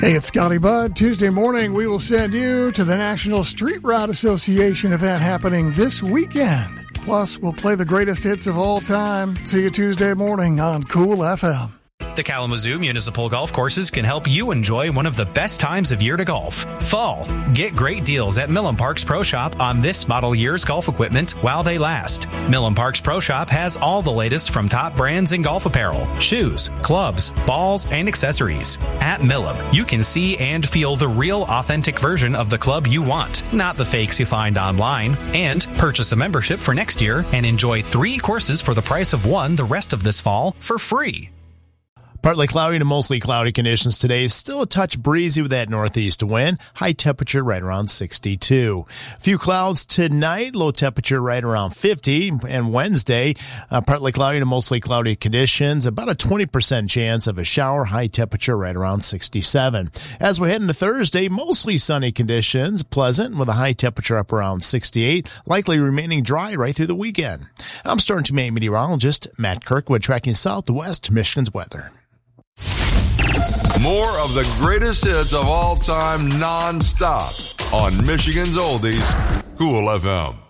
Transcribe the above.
Hey, it's Scotty Budd. Tuesday morning, we will send you to the National Street Rod Association event happening this weekend. Plus, we'll play the greatest hits of all time. See you Tuesday morning on Cool FM. The Kalamazoo Municipal Golf Courses can help you enjoy one of the best times of year to golf. Fall. Get great deals at Millen Parks Pro Shop on this model year's golf equipment while they last. Millen Parks Pro Shop has all the latest from top brands in golf apparel, shoes, clubs, balls, and accessories. At Millen, you can see and feel the real, authentic version of the club you want, not the fakes you find online. And purchase a membership for next year and enjoy 3 courses for the price of 1 the rest of this fall for free. Partly cloudy to mostly cloudy conditions today. Still a touch breezy with that northeast wind. High temperature right around 62. A few clouds tonight. Low temperature right around 50. And Wednesday, partly cloudy to mostly cloudy conditions. About a 20% chance of a shower. High temperature right around 67. As we head into Thursday, mostly sunny conditions. Pleasant with a high temperature up around 68. Likely remaining dry right through the weekend. I'm Storm Team 8 meteorologist Matt Kirkwood tracking southwest Michigan's weather. More of the greatest hits of all time non-stop on Michigan's Oldies, Cool FM.